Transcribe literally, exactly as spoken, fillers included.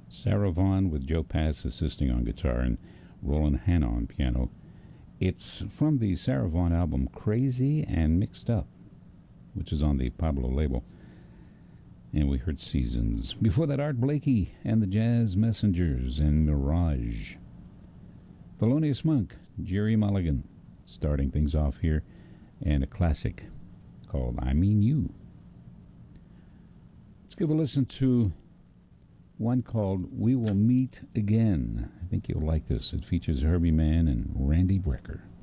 Sarah Vaughan with Joe Pass assisting on guitar and Roland Hanna on piano. It's from the Sarah Vaughan album Crazy and Mixed Up, which is on the Pablo label. And we heard Seasons. Before that, Art Blakey and the Jazz Messengers and Mirage. Thelonious Monk, Jerry Mulligan, starting things off here, and a classic called I Mean You. Let's give a listen to one called We Will Meet Again. I think you'll like this. It features Herbie Mann and Randy Brecker.